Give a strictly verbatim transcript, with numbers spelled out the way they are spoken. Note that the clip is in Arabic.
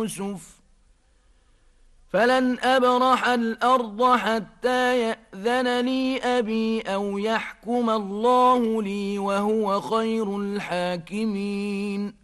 يوسف فلن أبرح الأرض حتى يأذن لي أبي أو يحكم الله لي وهو خير الحاكمين